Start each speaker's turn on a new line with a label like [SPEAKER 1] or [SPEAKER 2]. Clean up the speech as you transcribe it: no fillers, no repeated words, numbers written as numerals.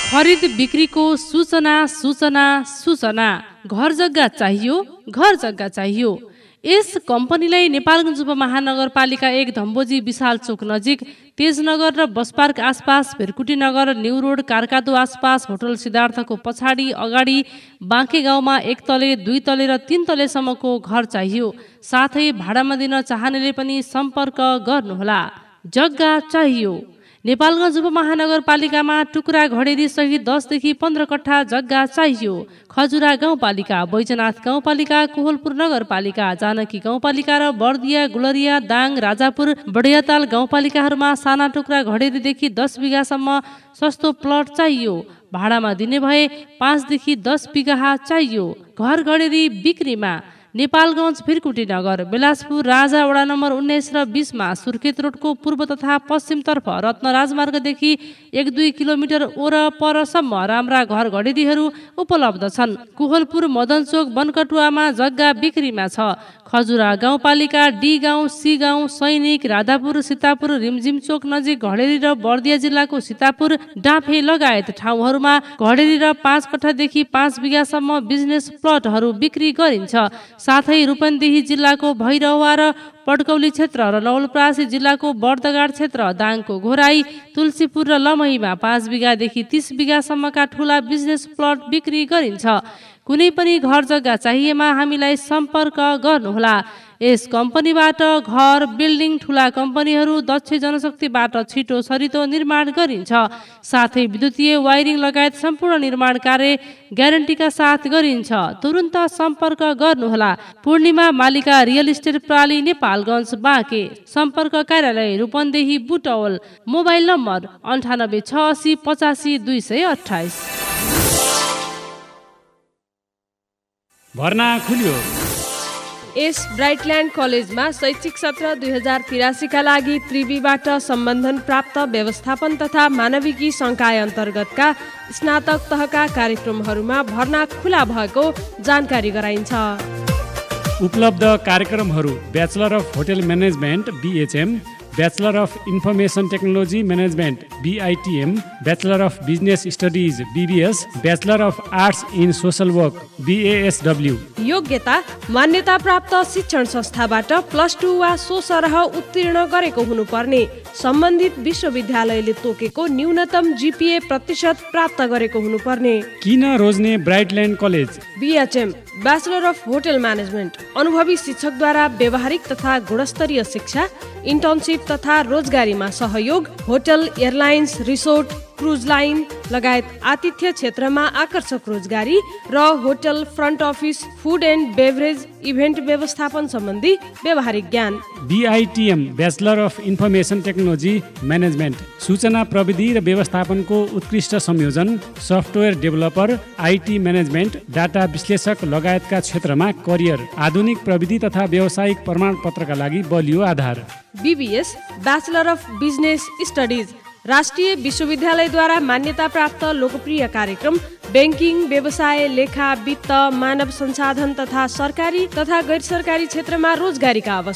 [SPEAKER 1] खरिद बिक्रीको सूचना सूचना सूचना। घर जग्गा चाहियो। यस कम्पनीलाई नेपालगञ्ज उपमहानगरपालिका 1 धम्बोजी विशाल चोक नजिक, तेजनगर र बस पार्क आसपास, भेरकुटी नगर, न्यू रोड, कारकादो आसपास, होटल सिद्धार्थको पछाडि अगाडि बाँके गाउँमा 1 तले, 2 तले र 3 तलेसम्मको घर चाहियो। साथै भाडामा दिन चाहनेले पनि सम्पर्क गर्नुहोला। जग्गा चाहियो। नेपालगञ्ज उपमहानगरपालिकामा टुक्रा घडेरी सहित 10 देखि 15 कट्ठा जग्गा चाहियो। खजुरा गाउँपालिका, बैजनाथ गाउँपालिका, कोहलपुर नगरपालिका, जानकी गाउँपालिका र बर्दिया, गुलरिया, दाङ, राजापुर, बडियाताल गाउँपालिकाहरूमा साना टुक्रा घडेरीदेखि 10 बिघासम्म सस्तो प्लट चाहियो। भाडामा दिने भए 5 देखि 10 बिघा चाहियो। घर घडेरी बिक्रीमा। नेपालगञ्ज, भिरकुटी नगर, बेलासपुर, राजा वडा नम्बर 19 र 20 मा, सुर्खेत रोडको पूर्व तथा पश्चिमतर्फ रत्न राजमार्गदेखि 1-2 किलोमिटर वरपरसम्म राम्रा घर घडेरीहरू उपलब्ध छन्। कोहलपुर, मदनचोक, बनकटुवामा जग्गा बिक्रीमा छ। खजुरा गाउँपालिका, डी गाउँ, सी गाउँ, सैनिक, राधापुर, सीतापुर, रिमझिम चोक नजिक घडेरी र बर्दिया जिल्लाको सीतापुर, डाँफे लगायत ठाउँहरूमा घडेरी र 5 कट्ठादेखि 5 बिघासम्म बिजनेस प्लटहरू बिक्री गरिन्छ। साथै रूपन्देही जिल्लाको भैरहवा र पडकौली क्षेत्र र नवलपरासी जिल्लाको बर्दगाड क्षेत्र, दाङको घोराई, तुलसीपुर र लमहीमा 5 बिघादेखि 30 बिघासम्मका ठूला बिजनेस प्लट बिक्री गरिन्छ। कुनै पनि घर जग्गा चाहिएमा हामीलाई सम्पर्क गर्नुहोला। यस कम्पनीबाट घर, बिल्डिङ, ठूला कम्पनीहरू, दक्ष जनशक्तिबाट छिटो सरितो निर्माण गरिन्छ। साथै विद्युतीय वायरिङ लगायत सम्पूर्ण निर्माण कार्य ग्यारेन्टीका साथ गरिन्छ। तुरुन्त सम्पर्क गर्नुहोला। पूर्णिमा मालिका रियल इस्टेट प्राली, नेपालगञ्ज, बाँके। सम्पर्क कार्यालय रूपन्देही, बुटवल। Mobile number 98 680 85 228।
[SPEAKER 2] भर्ना खुल्यो।
[SPEAKER 3] यस ब्राइटल्यान्ड कलेजमा शैक्षिक सत्र 2083 का लागि त्रिवीबाट सम्बन्धन प्राप्त व्यवस्थापन तथा मानविकी संकाय अन्तर्गतका स्नातक तहका कार्यक्रमहरूमा भर्ना खुला भएको जानकारी गराइन्छ।
[SPEAKER 2] उपलब्ध कार्यक्रमहरू: bachelor of hotel management BHM, bachelor of information technology management BITM, bachelor of business studies BBS, bachelor of arts in social work BASW।
[SPEAKER 3] योग्यता: मान्यता प्राप्त शिक्षण संस्थाबाट +2 वा सो सरह उत्तीर्ण गरेको हुनुपर्ने, सम्बन्धित विश्वविद्यालयले तोकेको न्यूनतम GPA प्रतिशत प्राप्त गरेको हुनुपर्ने।
[SPEAKER 2] किन रोज्ने ब्राइटल्यान्ड college?
[SPEAKER 3] BHM, bachelor of hotel management, अनुभवी शिक्षकद्वारा व्यावहारिक तथा गुणस्तरीय शिक्षा, इन्टर्नसिप तथा रोजगारीमा सहयोग, hotel, airlines, resort, cruise line लगायत आतिथ्य क्षेत्रमा आकर्षक रोजगारी र hotel, front office, food and beverage, event व्यवस्थापन सम्बन्धी व्यावहारिक ज्ञान।
[SPEAKER 2] BITM, bachelor of information technology management, सूचना प्रविधि र व्यवस्थापनको उत्कृष्ट संयोजन, software developer, IT management, data विश्लेषक लगायतका क्षेत्रमा करियर, आधुनिक प्रविधि तथा व्यावसायिक प्रमाणपत्रका लागि बलियो आधार।
[SPEAKER 3] BBS, bachelor of business studies, राष्ट्रिय विश्वविद्यालयद्वारा मान्यता प्राप्त लोकप्रिय कार्यक्रम, ब्याङ्किङ, व्यवसाय, लेखा, वित्त, मानव संसाधन तथा सरकारी तथा गैर सरकारी क्षेत्रमा रोजगारीका अवसर।